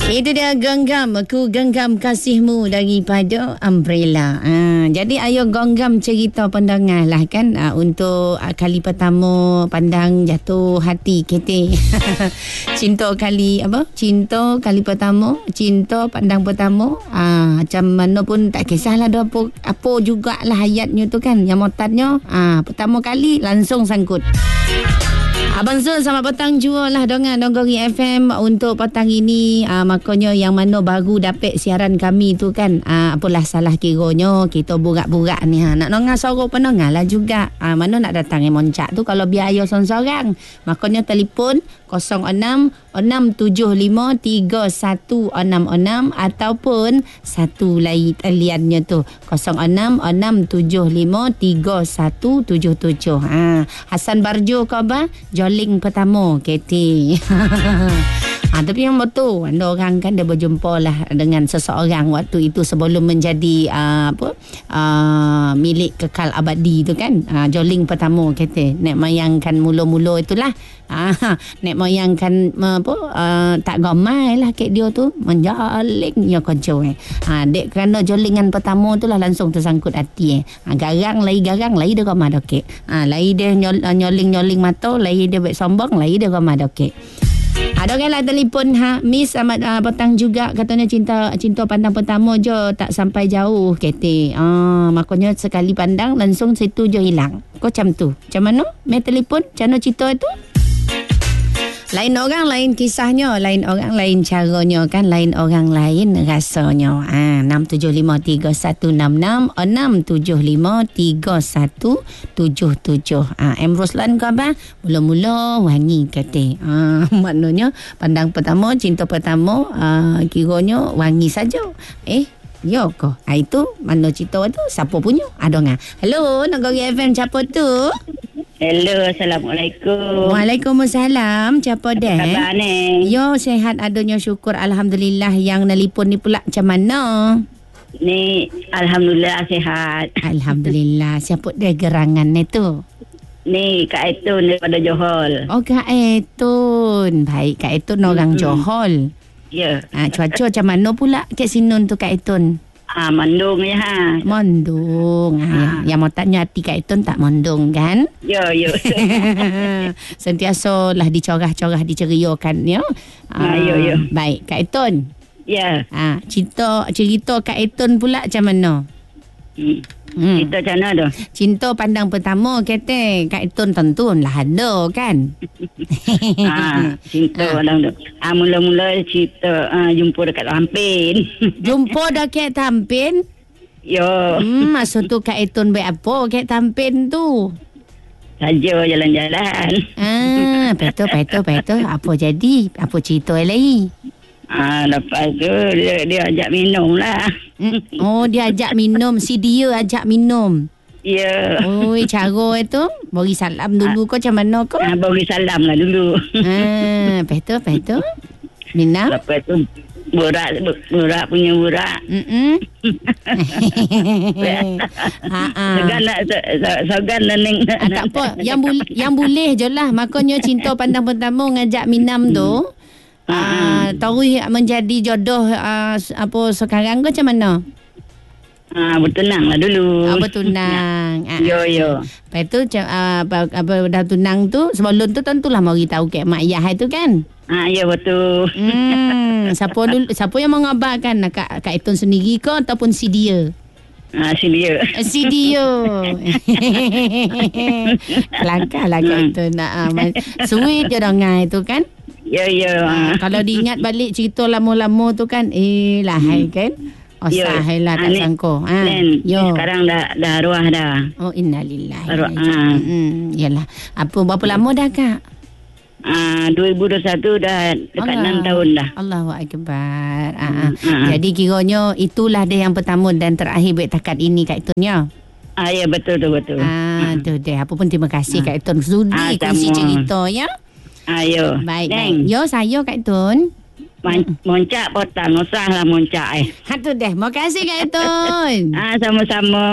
Itu dia genggam, aku genggam kasihmu daripada Umbrella. Jadi ayo genggam cerita pandangan lah kan, untuk kali pertama pandang jatuh hati kita. Cinta kali pertama, cinta pandang pertama. Macam mana pun tak kisahlah dah apa jugalah ayatnya tu kan. Yang motatnya pertama kali langsung sangkut. Abang Zul, selamat petang jua lah dengan Donggori FM untuk petang ini. Makanya yang mana baru dapat siaran kami tu kan, apalah salah kiranya kita burak-burak ni. Nak dengar suara pendengar lah juga. Mana nak datang yang moncak tu kalau biar ayo sorang-sorang. Makanya telefon 06-675-3166 ataupun satu lain taliannya tu 06-675-3177. Hasan Barjo kau ba? Joling pertama KT. Tapi yang betul, anda orang kan dia berjumpa lah dengan seseorang waktu itu sebelum menjadi milik kekal abadi tu kan. Joling pertama kata. Nek mayangkan mula-mula itulah. Nek mayangkan tak gamai lah kat dia tu. Menjaling ya konco dek kerana jolingan pertama tu lah langsung tersangkut hati garang lagi dia gamai dokek. Lagi dia nyoling mata, lagi dia baik sombong, lagi dia gamai dokek. Ada kan lah telefon Miss selamat petang juga. Katanya cinta pandang pertama je tak sampai jauh kata. Makanya sekali pandang langsung situ je hilang. Kau macam tu. Macam mana? Main telefon? Macam mana cerita tu? Lain orang lain kisahnya, lain orang lain caranya kan, lain orang lain rasanya. 6753166 6753177. Roslan kau apa? Mula-mula wangi kata. Maknanya pandang pertama, cinta pertama, kiranya wangi saja. Ya kau. Itu mana cerita tu? Siapa punya? Ada ngah. Hello, Donggori FM, siapa tu? Hello, Assalamualaikum. Waalaikumsalam. Siapa dah? Apa khabar ni? Yo, sehat adanya syukur. Alhamdulillah. Yang nelipon ni pula macam mana? Ni, Alhamdulillah sihat. Alhamdulillah. Siapa dah gerangan ni tu? Ni, Kak Etun daripada Johor. Oh, Kak Etun. Baik, Kak Etun orang Johor. Ya. Cuaca macam mana pula kat Sinun tu, Kak Etun? Mendung je Mendung. Yang mau tanya hati Kak Etun tak mendung kan? Ya. Sentiasa lah dicorah-corah, diceriakan ya. Ya. Baik, Kak Etun. Ya. Cerita Kak Etun pula macam mana? Cerita macam mana tu? Cinta pandang pertama kata Kak Etun tentu lah ada kan? Cinta pandang tu. Mula-mula cerita jumpa dekat Tampin. Jumpa dekat Tampin? Ya. Maksud tu Kak Etun buat apa kat Tampin tu? Saja jalan-jalan. Betul. Apa jadi? Apa cerita lagi? Lepas tu dia ajak minum lah. Oh, dia ajak minum. Si dia ajak minum. Ya. Oh, cara itu bagi salam dulu kau macam mana kau? Bagi salam lah dulu. Betul. Minum. Lepas tu burak punya burak. Sogan lah neng. Tak apa. Yang boleh je lah. Makanya cinta pandang pertama ngajak minum tu. Tahu menjadi jodoh sekarang ke macam mana? Bertunang lah dulu. Bertunang. Yo. Lepas tu dah tunang tu, sebelum tu tentulah mari tahu kat mak ayah itu kan? Ya betul. Siapa yang mengabarkan Kak Etun sendiri ke ataupun si dia? Si dia. Kelakar lah Kak Etun. Sweet je dengar itu kan? Ya. Kalau diingat balik cerita lama-lama tu kan, lahai kan? Sahailah tak sangka. Sekarang dah arwah dah. Oh, innalillahi. Yalah. Berapa lama dah Kak? 2021 dah dekat 6 tahun dah. Allahu Akbar. Jadi kiranya itulah dia yang pertama dan terakhir buat takat ini Kak Etun ya? Ya betul. Tu deh. Apa pun terima kasih Kak Etun sudi kongsi cerita ya. Ayo. Baik. Yo, saya Kak Etun. Moncak potang, usahlah moncak Hatu deh. Terima kasih Kak Etun. Sama-sama.